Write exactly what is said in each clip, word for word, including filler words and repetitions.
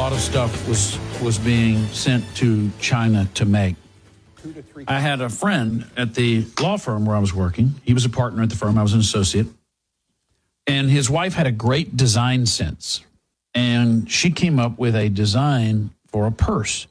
lot of stuff was was being sent to China to make. I had a friend at the law firm where I was working. He was a partner at the firm. I was an associate. And his wife had a great design sense. And she came up with a design for a purse.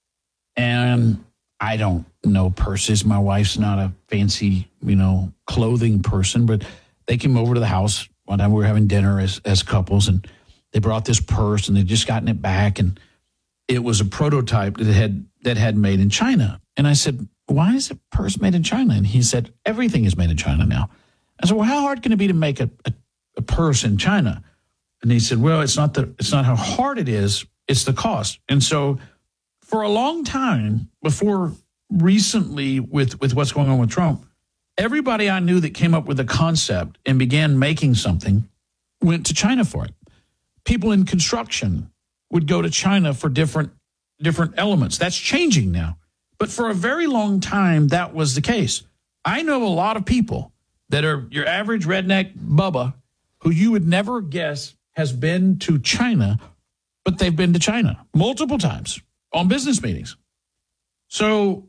And I don't know purses. My wife's not a fancy, you know, clothing person. But they came over to the house one time. We were having dinner as, as couples. And they brought this purse and they'd just gotten it back. And it was a prototype that had that had made in China. And I said, why is a purse made in China? And he said, everything is made in China now. I said, well, how hard can it be to make a, a, a purse in China? And he said, well, it's not the it's not how hard it is, it's the cost. And so for a long time, before recently with, with what's going on with Trump, everybody I knew that came up with a concept and began making something went to China for it. People in construction would go to China for different different elements. That's changing now. But for a very long time, that was the case. I know a lot of people that are your average redneck Bubba who you would never guess has been to China, but they've been to China multiple times on business meetings. So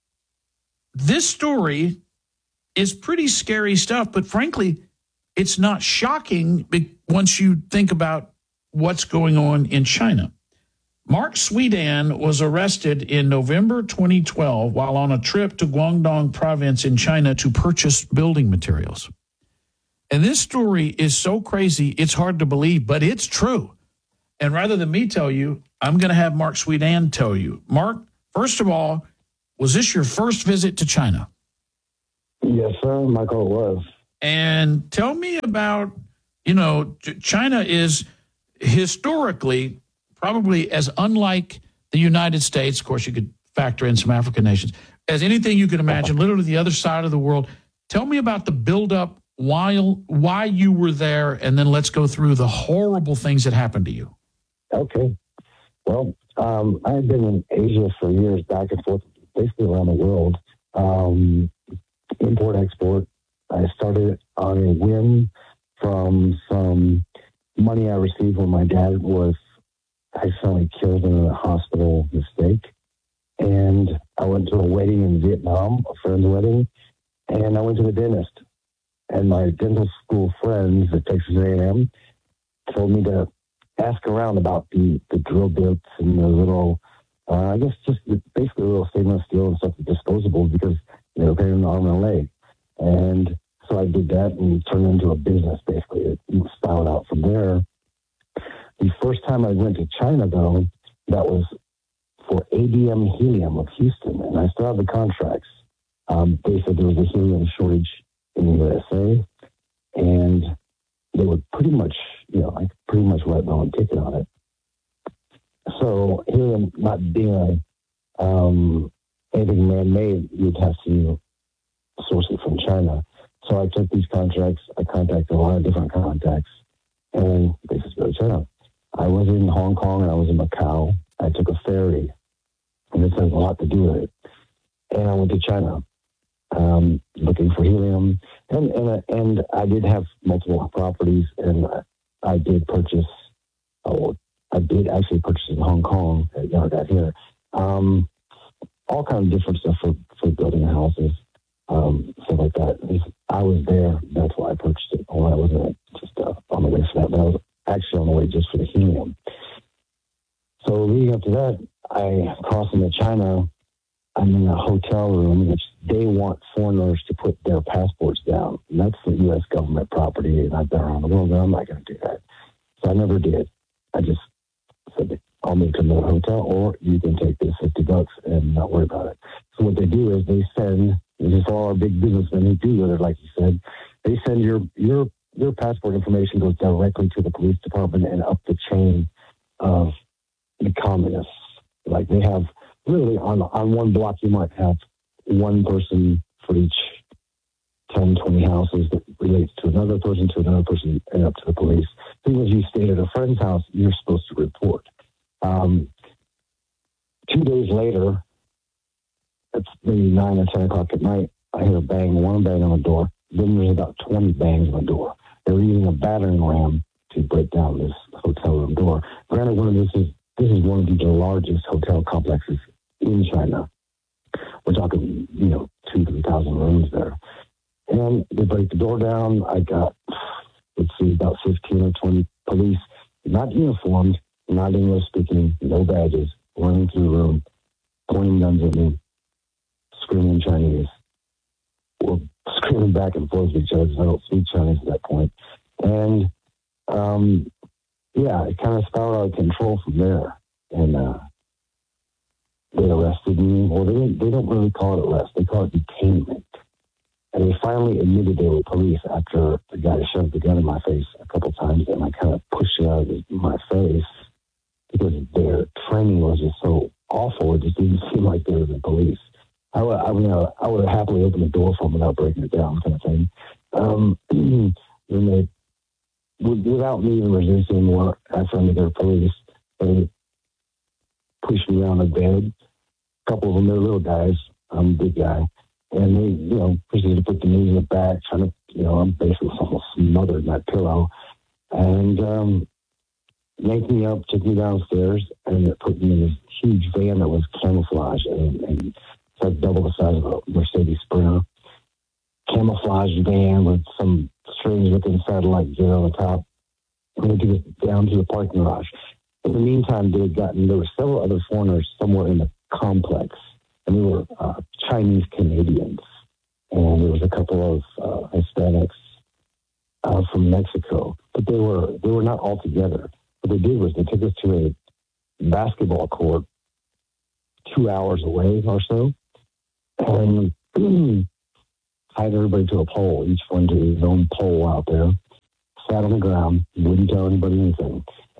this story is pretty scary stuff, but frankly, it's not shocking once you think about what's going on in China. Mark Swedan was arrested in November twenty twelve while on a trip to Guangdong province in China to purchase building materials. And this story is so crazy, it's hard to believe, but it's true. And rather than me tell you, I'm going to have Mark Swedan tell you. Mark, first of all, was this your first visit to China? Yes, sir. Michael, it was. And tell me about, you know, China is historically probably as unlike the United States, of course you could factor in some African nations, as anything you can imagine, literally the other side of the world. Tell me about the buildup, why, why you were there, and then let's go through the horrible things that happened to you. Okay. Well, um, I had been in Asia for years, back and forth, basically around the world. Um, import, export. I started on a whim from some money I received when my dad was accidentally killed in a hospital mistake. And I went to a wedding in Vietnam, a friend's wedding, and I went to the dentist. And my dental school friends at Texas A and M told me to ask around about the, the drill bits and the little, uh, I guess just the, basically little stainless steel and stuff, the disposables, because they were paying an arm and a leg. And so I did that and turned it into a business, basically. It spouted out from there. The first time I went to China, though, that was for A D M Helium of Houston, and I still have the contracts. Um, they said there was a helium shortage in the U S A, and they would pretty much, you know, I could pretty much write my own ticket on it. So helium not being a, um, anything man-made, you'd have to source it from China. So I took these contracts, I contacted a lot of different contacts, and they just go to China. I was in Hong Kong and I was in Macau. I took a ferry, and this has a lot to do with it. And I went to China, um, looking for helium. And and, and I did have multiple properties, and I did purchase, oh, I did actually purchase in Hong Kong, you know, that here. Um, all kinds of different stuff for, for building houses, um, stuff like that. I was there, that's why I purchased it. Well, I wasn't just uh, on the way for that, but I was actually on the way just for the helium. So leading up to that, I crossed into China. I'm in a hotel room, which they want foreigners to put their passports down. And that's the U S government property, and I've been around the world, and I'm not going to do that. So I never did. I just said, I'll move to another hotel, or you can take this fifty bucks and not worry about it. So what they do is they send, this is all our big businessmen who do with it, like you said, they send your, your, your passport information goes directly to the police department and up the chain of the communists. Like they have, literally on on one block, you might have one person for each ten, twenty houses that relates to another person, to another person, and up to the police. So even if you stayed at a friend's house, you're supposed to report. Um, two days later, it's maybe nine or ten o'clock at night, I hear a bang, one bang on the door. Then there's about twenty bangs on the door. They were using a battering ram to break down this hotel room door. Granted, one of this is this is one of the largest hotel complexes in China. We're talking, you know, two, three thousand rooms there. And they break the door down. I got, let's see, about fifteen or twenty police, not uniformed, not English speaking, no badges, running through the room, pointing guns at me, screaming Chinese. We're screaming back and forth with each other because I don't speak Chinese at that point. And, um, yeah, it kind of spiraled out of control from there. And uh, they arrested me. Well, they, didn't, they don't really call it arrest. They call it detainment. And they finally admitted they were police after the guy shoved the gun in my face a couple times, and I kind of pushed it out of my face because their training was just so awful. It just didn't seem like they were the police. I would, I, mean, I would have happily opened the door for them without breaking it down, kind of thing. Um, then they, without me even resisting anymore, after I knew they were police, they pushed me around the bed. A couple of them, they're little guys. I'm a big guy. And they, you know, proceeded to put the knees in the back, trying to, you know, I'm basically almost smothered in that pillow. And um, yanked me up, took me downstairs, and it put me in this huge van that was camouflage. And, and it's like double the size of a Mercedes Sprinter. Camouflage van with some strange looking satellite gear on the top. And they took us down to the parking garage. In the meantime, they had gotten, there were several other foreigners somewhere in the complex. And they were uh, Chinese Canadians, and there was a couple of uh, Hispanics uh, from Mexico, but they were they were not all together. What they did was they took us to a basketball court two hours away or so, and tied everybody to a pole, each one to his own pole out there, sat on the ground, wouldn't tell anybody anything.